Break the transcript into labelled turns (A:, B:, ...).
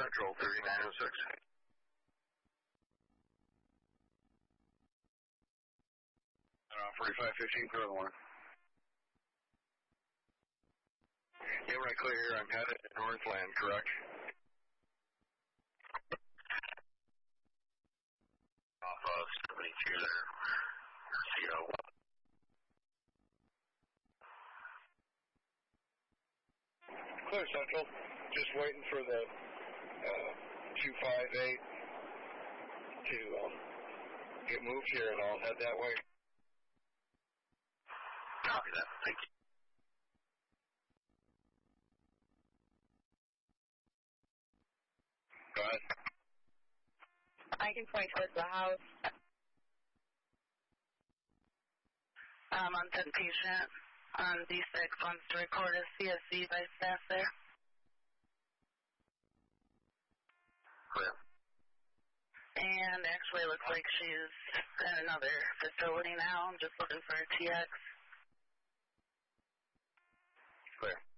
A: Central, 3906. And 4515, clear the one. Yeah, right, clear here. I'm headed to Northland, correct? Off of 72 there. CO. Clear Central. Just waiting for the 258 to get moved here, and I'll head that way. Copy that. Thank you. Go ahead.
B: I can point towards the house. I'm on 10 patient on D6, wants to record a CSC by staff there.
A: Clear.
B: And actually it looks like she's at another facility now. I'm just looking for a TX.
A: Clear.